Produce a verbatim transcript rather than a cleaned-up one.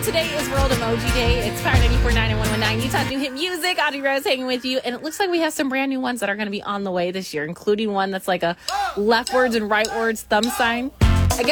today is World Emoji Day. It's Power ninety-four point nine and one one nine Utah's new hit music. Audrey Rose hanging with you. And it looks like we have some brand new ones that are going to be on the way this year, including one that's like a leftwards and rightwards thumb sign.